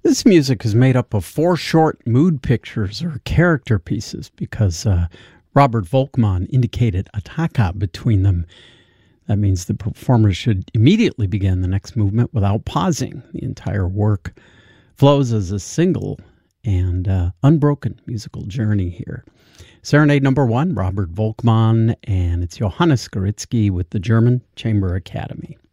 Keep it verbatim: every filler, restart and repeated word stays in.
This music is made up of four short mood pictures or character pieces because uh, Robert Volkmann indicated attacca between them. That means the performers should immediately begin the next movement without pausing. The entire work flows as a single and uh, unbroken musical journey here. Serenade number one, Robert Volkmann, and it's Johannes Skoritsky with the German Chamber Academy.